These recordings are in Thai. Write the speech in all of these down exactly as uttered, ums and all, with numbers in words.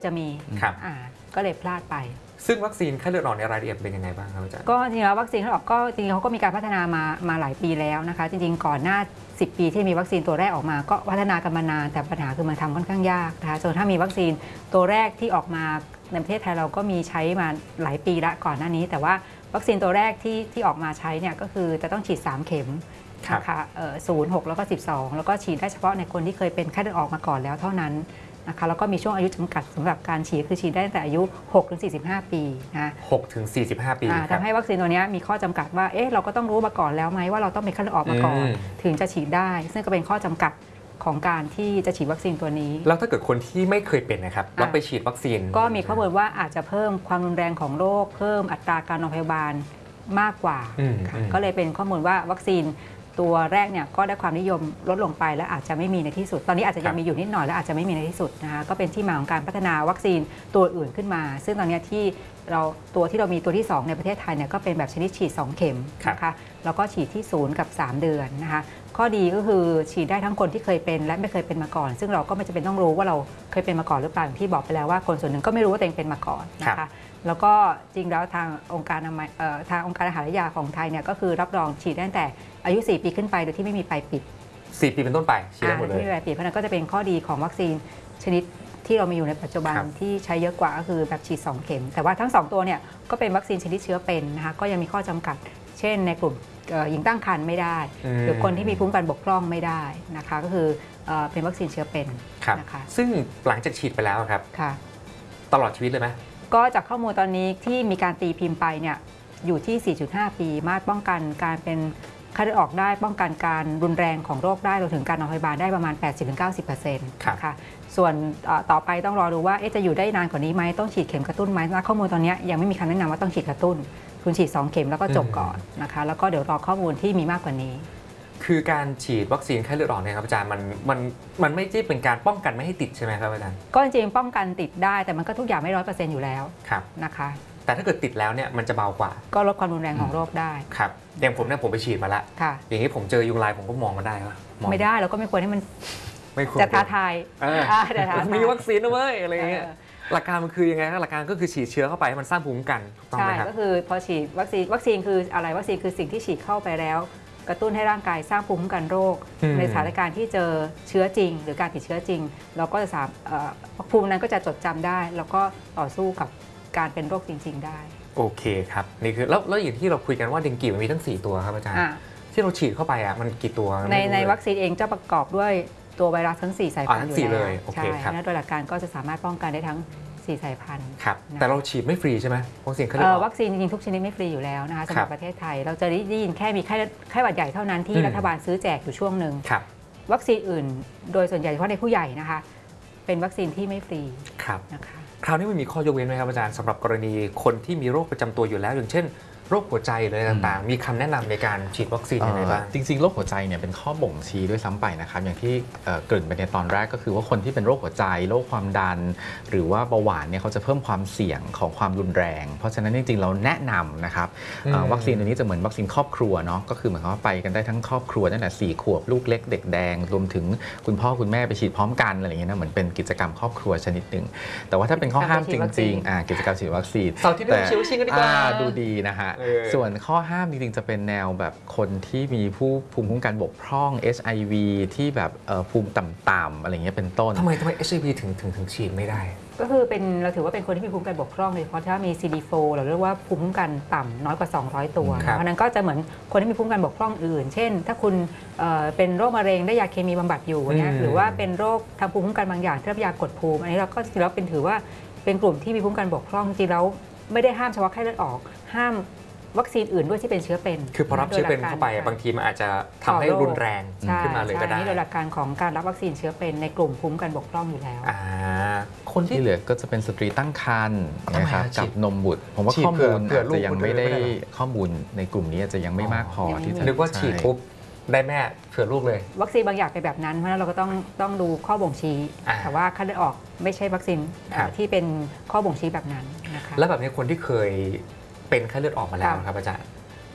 จะมีอ่าก็เลยพลาดไปซึ่งวัคซีนไข้เลือดออกในรายละเอียดเป็นยังไงบ้างครับอาจารย์ก็จริงๆแล้ววัคซีนไข้เลือดออกก็จริงๆเขาก็มีการพัฒนามามาหลายปีแล้วนะคะจริงๆก่อนหน้าสิบปีที่มีวัคซีนตัวแรกออกมาก็พัฒนากันมานานแต่ปัญหาคือมันทำค่อนข้างยากนะคะจนถ้ามีวัคซีนตัวแรกที่ออกมาในประเทศไทยเราก็มีใช้มาหลายปีละก่อนหน้านี้แต่ว่าวัคซีนตัวแรกที่ที่ออกมาใช้เนี่ยก็คือจะต้องฉีดสามเข็มนะคะศูนย์ หกแล้วก็สิบสองแล้วก็ฉีดได้เฉพาะในคนที่เคยเป็นไข้เลือดออกมาก่อนแล้วเท่านั้นนะคะแล้วก็มีช่วงอายุจำกัดสำหรับการฉีดคือฉีดได้ตั้งแต่อายุ หกถึงสี่สิบห้า ปีนะหกถึงสี่สิบห้า ปีทำให้วัคซีนตัวนี้มีข้อจำกัดว่าเอ๊ะเราก็ต้องรู้มาก่อนแล้วไหมว่าเราต้องเป็นไข้เลือดออกมาก่อนถึงจะฉีดได้ซึ่งก็เป็นข้อจำกัดของการที่จะฉีดวัคซีนตัวนี้แล้วถ้าเกิดคนที่ไม่เคยเป็นนะครับแล้วไปฉีดวัคซีนก็มีข้อมูลว่าอาจจะเพิ่มความรุนแรงของโรคเพิ่มอัตราการนอนพยาบาลมากกว่าก็เลยเป็นข้อมูลว่าวัคซีนตัวแรกเนี่ยก็ได้ความนิยมลดลงไปและอาจจะไม่มีในที่สุดตอนนี้อาจจะยังมีอยู่นิดหน่อยและอาจจะไม่มีในที่สุดนะคะก็เป็นที่มาของการพัฒนาวัคซีนตัวอื่นขึ้นมาซึ่งตอนนี้ที่เราตัวที่เรามีตัวที่สองในประเทศไทยเนี่ยก็เป็นแบบชนิดฉีดสองเข็มนะคะแล้วก็ฉีดที่ศูนย์กับสามเดือนนะคะข้อดีก็คือฉีดได้ทั้งคนที่เคยเป็นและไม่เคยเป็นมาก่อนซึ่งเราก็ไม่จำเป็นต้องรู้ว่าเราเคยเป็นมาก่อนหรือเปล่าอย่างที่บอกไปแล้วว่าคนส่วนหนึ่งก็ไม่รู้ว่าตัวเองเป็นมาก่อนนะคะแล้วก็จริงแล้วทางองค์การทางองค์การอาหารและยาของไทยเนี่ยก็คือรับรองฉีดได้ตั้งแต่อายุสี่ปีขึ้นไปโดยที่ไม่มีปลายปิดสี่ปีเป็นต้นไปฉีดได้หมดเลยไม่มีปลายปิดเพราะนั้นก็จะเป็นข้อดีของวัคซีนชนิดที่เรามีอยู่ในปัจจุบันที่ใช้เยอะกว่าก็คือแบบฉีดสองเข็มแต่ว่าทั้งสองตัวเนี่ยก็เป็นวัคซีนชนิดเชื้อเป็นนะคะก็ยังมีข้อจำกัดเช่นในกลุ่มหญิงตั้งครรภ์ไม่ได้หรือคนที่มีภูมิคุ้มกันบกพร่องไม่ได้นะคะก็คือเป็นวัคซีนเชื้อเป็นนะคะซึ่งหลังจากฉีดไปแล้วครับตลอดชีวิตเลยไหมก็จากข้อมูลตอนนี้ที่มีการตีพิมพ์ไปเนี่ยอยู่ที่ สี่จุดห้า ปีมาตรป้องกันการเป็นไข้เลือดออกได้ป้องกันการรุนแรงของโรคได้รวมถึงการนอนพยาบาลได้ประมาณ แปดสิบถึงเก้าสิบเปอร์เซ็นต์ ค่ะส่วนต่อไปต้องรอดูว่าจะอยู่ได้นานกว่านี้ไหมต้องฉีดเข็มกระตุ้นไหมข้อมูลตอนนี้ยังไม่มีคำแนะนำว่าต้องฉีดกระตุ้นคุณฉีดสองเข็มแล้วก็จบก่อนนะคะแล้วก็เดี๋ยวรอข้อมูลที่มีมากกว่านี้คือการฉีดวัคซีนไข้เลือดออกเนี่ยครับอาจารย์มันมันมันไม่ใช่เป็นการป้องกันไม่ให้ติดใช่ไหมครับอาจารย์ก็จริงๆป้องกันติดได้แต่มันก็ทุกอย่างไม่ร้อยเปอร์เซ็นต์อยู่แล้วนะคะแต่ถ้าเกิดติดแล้วเนี่ยมันจะเบากว่าก็ลดความรุนแรงของโรคได้ครับอย่างผมเนี่ยผมไปฉีดมาแล้วอย่างนี้ผมเจอยุงลายผมก็มองมันได้ปะไม่ได้เราก็ไม่ควรให้มันจะท้าทายมีวัคซีนนะเว้ยอะไรเงี้ยหลักการมันคือยังไงครับหลักการก็คือฉีดเชื้อเข้าไปให้มันสร้างภูมิคุ้มกันใช่ก็คือพอฉีดวัคซีนวัคซีนคืออะไรวัคซีนคือสิ่งที่ฉีดเข้าไปแล้วกระตุ้นให้ร่างกายสร้างภูมิคุ้มกันโรคในสถานการณ์ที่เจอเชื้อจริงหรือการติดเชื้อจริงเราก็จะสามภูมินั้นก็จะจดจำได้แล้วก็ต่อสู้กับการเป็นโรคจริงๆได้โอเคครับนี่คือแล้วแล้วอย่างที่เราคุยกันว่าเดงกีมันมีทั้งสี่ตัวครับอาจารย์ที่เราฉีดเข้าไปอ่ะมันกี่ตัวในในวัคซีนเองจะประกอบด้วยตัวไวรัสทั้งสี่สายพันธุ์อยู่แล้วใช่โดยหลักการก็จะสามารถป้องกันได้ทั้งสี่สายพันธุ์ครับแต่เราฉีดไม่ฟรีใช่ไหมวัคซีนไข้เลือดออกวัคซีนจริงๆทุกชนิดไม่ฟรีอยู่แล้วนะคะสำหรับประเทศไทยเราจะได้ยินแค่มีไข้ไข้หวัดใหญ่เท่านั้นที่รัฐบาลซื้อแจกอยู่ช่วงหนึ่งวัคซีนอื่นโดยส่วนใหญ่เฉพาะในผู้ใหญ่นะคะเป็นวัคซีนที่ไม่ฟรีนะคะคราวนี้มันมีข้อยกเว้นไหมครับอาจารย์สำหรับกรณีคนที่มีโรคประจำตัวอยู่แล้วอย่างเช่นโรคหัวใจเลยต่างๆมีคำแนะนำในการฉีดวัคซีนยังไงบ้างจริงๆโรคหัวใจเนี่ยเป็นข้อบ่งชี้ด้วยซ้ำไปนะครับอย่างที่เกริ่นไปในตอนแรกก็คือว่าคนที่เป็นโรคหัวใจโรคความดันหรือว่าเบาหวานเนี่ยเขาจะเพิ่มความเสี่ยงของความรุนแรงเพราะฉะนั้นจริงๆเราแนะนำนะครับวัคซีนตัวนี้จะเหมือนวัคซีนครอบครัวเนาะก็คือหมายความว่าไปกันได้ทั้งครอบครัวตั้งแต่สี่ขวบลูกเล็กเด็กแดงรวมถึงคุณพ่อคุณแม่ไปฉีดพร้อมกันอะไรอย่างเงี้ยนะเหมือนเป็นกิจกรรมครอบครัวชนิดหนึ่งแต่ว่าถ้าเป็นข้อห้ามจริงๆกิจกรรมฉีดวัคซีนแต่ดูดีนะฮะส่วนข้อห้ามจริงๆจะเป็นแนวแบบคนที่มีผู้ภูมิคุ้มกันบกพร่อง เอช ไอ วี ที่แบบภูมิต่ำๆอะไรเงี้ยเป็นต้นทำไมทำไม เอช ไอ วี ถึงถึงถึงฉีดไม่ได้ก็คือเป็นเราถือว่าเป็นคนที่มีภูมิคุ้มกันบกพร่องเลยเพราะถ้ามี ซี ดี โฟร์ เราเรียกว่าภูมิคุ้มกันต่ำน้อยกว่าสองร้อยตัวเพราะนั้นก็จะเหมือนคนที่มีภูมิคุ้มกันบกพร่องอื่นเช่นถ้าคุณเป็นโรคมะเร็งได้ยาเคมีบำบัดอยู่เนี่ยหรือว่าเป็นโรคทางภูมิคุ้มกันบางอย่างที่รับยากดภูมิอันนี้เราก็จริงๆแล้วเป็นถือว่าเป็นกลุ่มที่มีภูมิคุ้มกันบกพร่องจริงๆแล้วไม่ได้ห้ามเฉพาะไข้เลือดออกห้ามวัคซีนอื่นด้วยที่เป็นเชื้อเป็นคือพอรับเชื้อเป็นเข้าไปบางทีมันอาจจะทำให้รุนแรงขึ้นมาเลยก็ได้นี่โดยหลักการของการรับวัคซีนเชื้อเป็นในกลุ่มภูมิคุ้มกันบกพร่องอยู่แล้วคนที่เหลือก็จะเป็นสตรีตั้งครรภ์นะครับกับนมบุตรผมว่าข้อมูลอาจจะยังไม่ได้ข้อมูลในกลุ่มนี้อาจจะยังไม่มากพอที่จะนึกว่าฉีดปุ๊บได้แม่เผื่อลูกเลยวัคซีนบางอย่างเป็นแบบนั้นเพราะฉะนั้นเราก็ต้องต้องดูข้อบ่งชี้แต่ว่าไข้เลือดออกไม่ใช่วัคซีนที่เป็นข้อบ่งชี้แบบนั้นนะคะแล้วแบบนี้คนที่เคยเป็นไข้เลือดออกมาแล้วครับอาจารย์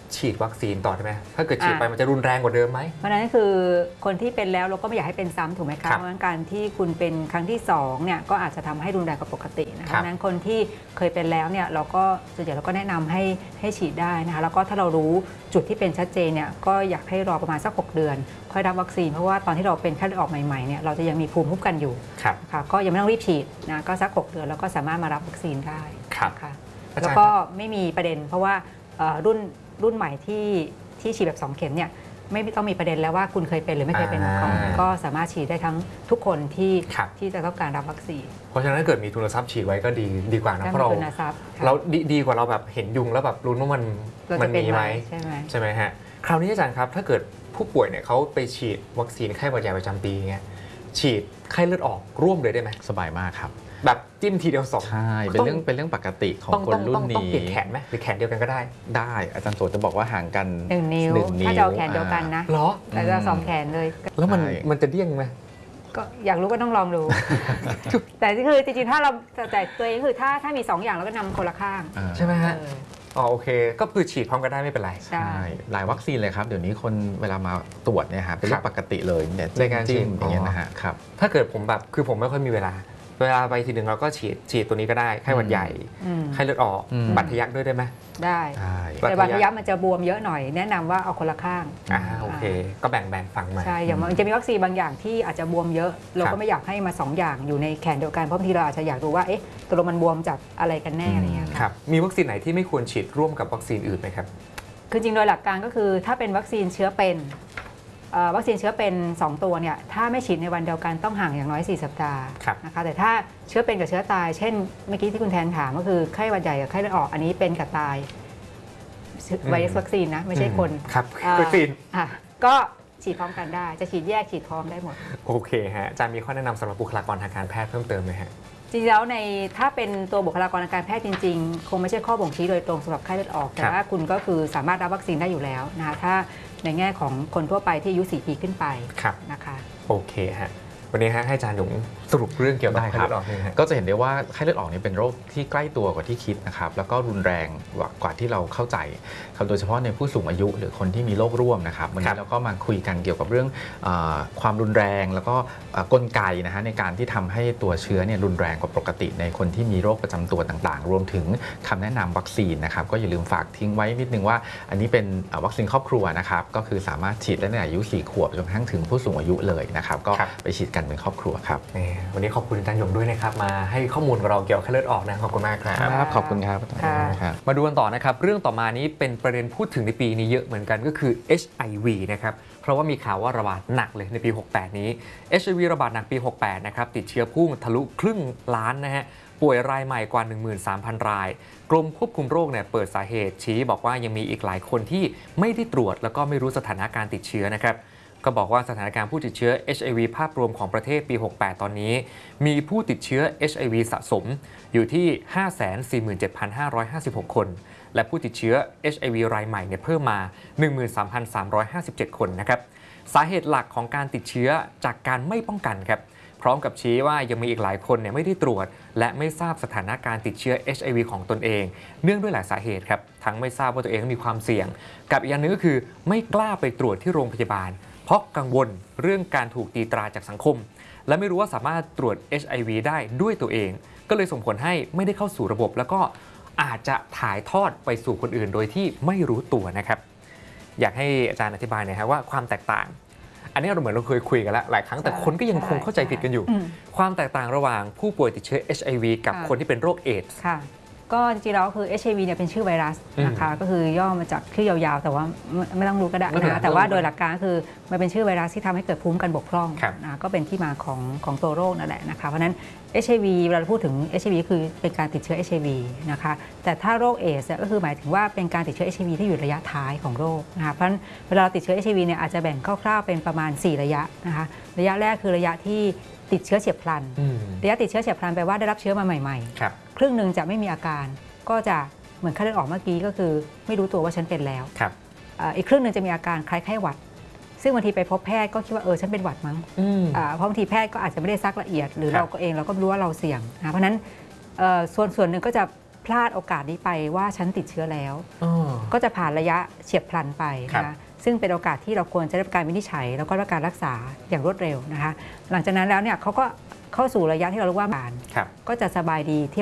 ฉีดวัคซีนต่อได้ไหมถ้าเกิดฉีดไปมันจะรุนแรงกว่าเดิมไหมเพราะฉะนั้นคือคนที่เป็นแล้วเราก็ไม่อยากให้เป็นซ้ำถูกไหมคะเพราะฉะนั้นการที่คุณเป็นครั้งที่สองเนี่ยก็อาจจะทำให้รุนแรงกว่าปกตินะคะเพราะฉะนั้นคนที่เคยเป็นแล้วเนี่ยเราก็ส่วนใหญ่เราก็แนะนำให้ให้ฉีดได้นะคะแล้วก็ถ้าเรารู้จุดที่เป็นชัดเจนเนี่ยก็อยากให้รอประมาณสักหกเดือนค่อยรับวัคซีนเพราะว่าตอนที่เราเป็นไข้เลือดออกใหม่ๆเนี่ยเราจะยังมีภูมิคุ้มกันอยู่ค่ะก็ยังไม่ต้องรีบฉีดนะก็สักหกเดือนแล้วก็สามารถมารับวัคซีนได้ค่ะแล้วก็ไม่มีประเด็นเพราะว่ารุ่นรุ่นใหม่ที่ที่ฉีดแบบสองเข็มเนี่ยไม่ต้องมีประเด็นแล้วว่าคุณเคยเป็นหรือไม่เคยเป็นมาก่อนก็สามารถฉีดได้ทั้งทุกคนที่ที่จะต้องการรับวัคซีนเพราะฉะนั้นถ้าเกิดมีทุนทรัพย์ฉีดไว้ก็ดีดีกว่านะเพราะเราเราดีกว่าเราแบบเห็นยุงแล้วแบบรู้ว่ามันมันมีไหมใช่ไหมใช่ไหมฮะคราวนี้อาจารย์ครับถ้าเกิดผู้ป่วยเนี่ยเขาไปฉีดวัคซีนไข้หวัดใหญ่ประจำปีเงี้ยฉีดไข้เลือดออกร่วมเลยได้ไหมสบายมากครับแบบจิ้มทีเดียวสองใช่เป็นเรื่องเป็นเรื่องปกติของคนรุ่นนี้ต้องเปลี่ยนแขนไหมหรือแขนเดียวกันก็ได้ได้อาจารย์โสจะบอกว่าห่างกันหนึ่งนิ้วถ้าจะเอาแขนเดียวกันนะหรอแต่จะสองแขนเลยแล้วมันมันจะเดี้ยงไหมก็อยากรู้ก็ต้องลองดูแต่คือจริงๆถ้าเราแต่ตัวเองคือถ้าถ้ามีสองอย่างเราก็นำคนละข้างใช่ไหมฮะอ๋อโอเคก็คือฉีดพร้อมกันได้ไม่เป็นไรใช่หลายวัคซีนเลยครับเดี๋ยวนี้คนเวลามาตรวจเนี่ยฮะเป็นเรื่องปกติเลยเนี่ยในการฉีดอย่างเงี้ยนะฮะครับถ้าเกิดผมแบบคือผมไม่ค่อยมีเวลาเวลาไปทีหนึ่งเราก็ฉีดฉีดตัวนี้ก็ได้ไข้หวัดใหญ่ไข้เลือดออกบัตรทะยักด้วยได้ไหมได้แต่บัตรทะยักมันจะบวมเยอะหน่อยแนะนำว่าเอาคนละข้างอ่าโอเคก็แบ่งแบ่งฝั่งมาใช่อย่างมันจะมีวัคซีนบางอย่างที่อาจจะบวมเยอะเราก็ไม่อยากให้มาสองอย่างอยู่ในแขนเดียวกันเพราะบางทีเราอาจจะอยากรู้ว่าเอ๊ะตัวมันบวมจากอะไรกันแน่อะไรเงี้ยครับมีวัคซีนไหนที่ไม่ควรฉีดร่วมกับวัคซีนอื่นไหมครับคือจริงโดยหลักการก็คือถ้าเป็นวัคซีนเชื้อเป็นวัคซีนเชื้อเป็นสองตัวเนี่ยถ้าไม่ฉีดในวันเดียวกันต้องห่างอย่างน้อยสี่สัปดาห์นะคะแต่ถ้าเชื้อเป็นกับเชื้อตายเช่นเมื่อกี้ที่คุณแทนถามก็คือไข้หวัดใหญ่กับไข้เลือดออกอันนี้เป็นกับตายไวรัสวัคซีนนะไม่ใช่คนครับวัคซีนก็ฉีดพร้อมกันได้จะฉีดแยกฉีดพร้อมได้หมดโอเคฮะอาจารย์มีข้อแนะนำสำหรับบุคลากรทางการแพทย์เพิ่มเติมไหมฮะจริงๆแล้วในถ้าเป็นตัวบุคลากรทางการแพทย์จริงๆคงไม่ใช่ข้อบ่งชี้โดยตรงสำหรับไข้เลือดออกแต่ว่าคุณก็คือสามารถรับวัคซีนได้อยู่แล้วนะคะถ้าในแง่ของคนทั่วไปที่อายุสี่ปีขึ้นไปนะคะโอเคฮะวันนี้ให้อาจารย์หนุ่มสรุปเรื่องเกี่ยวกับไข้เลือดออกนี่ฮะก็จะเห็นได้ว่าไข้เลือดออกนี่เป็นโรคที่ใกล้ตัวกว่าที่คิดนะครับแล้วก็รุนแรงกว่าที่เราเข้าใจครับโดยเฉพาะในผู้สูงอายุหรือคนที่มีโรคร่วมนะครับวันนี้เราก็มาคุยกันเกี่ยวกับเรื่องความรุนแรงแล้วก็กลไกนะฮะในการที่ทำให้ตัวเชื้อเนี่ยรุนแรงกว่าปกติในคนที่มีโรคประจำตัวต่างๆรวมถึงคำแนะนำวัคซีนนะครับก็อย่าลืมฝากทิ้งไว้นิดนึงว่าอันนี้เป็นวัคซีนครอบครัวนะครับก็คือสามารถฉีดได้ในอายุสี่ขวบจนกระทั่งถึงผู้สูงอายุเลยนะครับก็ไปฉีดกันเป็นครอบครัวครับวันนี้ขอบคุณอาจารย์หยงด้วยนะครับมาให้ข้อมูลกับเราเกี่ยวกับไข้เลือดออกนะขอบคุณมากครับขอบคุณครับมาดูกันต่อนะครับเรื่องต่อมานี้เป็นประเด็นพูดถึงในปีนี้เยอะเหมือนกันก็คือ เอช ไอ วี นะครับเพราะว่ามีข่าวว่าระบาดหนักเลยในปีหกแปดนี้ เอช ไอ วี ระบาดหนักปีหกแปดนะครับติดเชื้อพุ่งทะลุครึ่งล้านนะฮะป่วยรายใหม่กว่า หนึ่งหมื่นสามพัน รายกรมควบคุมโรคเนี่ยเปิดสาเหตุชี้บอกว่ายังมีอีกหลายคนที่ไม่ได้ตรวจแล้วก็ไม่รู้สถานะการติดเชื้อนะครับก็บอกว่าสถานการณ์ผู้ติดเชื้อ เอช ไอ วี ภาพรวมของประเทศปีหกแปดตอนนี้มีผู้ติดเชื้อ เอช ไอ วี สะสมอยู่ที่ ห้าแสนสี่หมื่นเจ็ดพันห้าร้อยห้าสิบหก คนและผู้ติดเชื้อ เอช ไอ วี รายใหม่เนี่ยเพิ่มมา หนึ่งหมื่นสามพันสามร้อยห้าสิบเจ็ด คนนะครับสาเหตุหลักของการติดเชื้อจากการไม่ป้องกันครับพร้อมกับชี้ว่ายังมีอีกหลายคนเนี่ยไม่ได้ตรวจและไม่ทราบสถานะการติดเชื้อ เอช ไอ วี ของตนเองเนื่องด้วยหลายสาเหตุครับทั้งไม่ทราบว่าตัวเองมีความเสี่ยงกับอีกอย่างนึงก็คือไม่กล้าไปตรวจที่โรงพยาบาลเพราะกังวลเรื่องการถูกตีตราจากสังคมและไม่รู้ว่าสามารถตรวจ เอช ไอ วี ได้ด้วยตัวเองก็เลยส่งผลให้ไม่ได้เข้าสู่ระบบแล้วก็อาจจะถ่ายทอดไปสู่คนอื่นโดยที่ไม่รู้ตัวนะครับอยากให้อาจารย์อธิบายหน่อยครับว่าความแตกต่างอันนี้เราเหมือนเราเคยคุยกันแล้วหลายครั้งแต่คนก็ยังคงเข้าใจผิดกันอยู่ความแตกต่างระหว่างผู้ป่วยติดเชื้อ เอช ไอ วี กับคนที่เป็นโรคเอดส์ก็จริงๆแล้วคือ เอช ไอ วี เนี่ยเป็นชื่อไวรัสนะคะก็คือย่อมาจากชื่อยาวๆแต่ว่าไม่ต้องรู้ก็ได้นะคะแต่ว่าโดยหลักการคือมันเป็นชื่อไวรัสที่ทำให้เกิดภูมิกันบกพร่องนะก็เป็นที่มาของของตัวโรคนั่นแหละนะคะเพราะนั้น เอช ไอ วี เวลาเราพูดถึง เอช ไอ วี คือเป็นการติดเชื้อ เอช ไอ วี นะคะแต่ถ้าโรคเอดส์ก็คือหมายถึงว่าเป็นการติดเชื้อ เอช ไอ วี ที่อยู่ระยะท้ายของโรคนะคะเพราะฉะนั้นเวลาเราติดเชื้อ เอช ไอ วี เนี่ยอาจจะแบ่งคร่าวๆเป็นประมาณสี่ระยะนะคะระยะแรกคือระยะที่ติดเชื้อเฉียบพลันระยะติดเชื้อเฉียบพลันแปลว่าได้รับเชื้อมาใหม่ๆครึ่งหนึ่งจะไม่มีอาการก็จะเหมือนไข้เลือดออกเมื่อกี้ก็คือไม่รู้ตัวว่าฉันเป็นแล้วอีกครึ่งหนึ่งจะมีอาการคล้ายไข้หวัดซึ่งบางทีไปพบแพทย์ก็คิดว่าเออฉันเป็นหวัดมั้งเพราะบางทีแพทย์ก็อาจจะไม่ได้ซักละเอียดหรือเราก็เองเราก็รู้ว่าเราเสี่ยงนะเพราะนั้นส่วนส่วนหนึ่งก็จะพลาดโอกาสนี้ไปว่าฉันติดเชื้อแล้วอ๋อก็จะผ่านระยะเฉียบพลันไปครับนะคะซึ่งเป็นโอกาสที่เราควรจะได้รับการวินิจฉัยแล้วก็รับการรักษาอย่างรวดเร็วนะคะหลังจากนั้นแล้วเนี่ยเขาก็เข้าสู่ระยะที่เราเรียกว่าบานครับก็จะสบายดีเที่ยว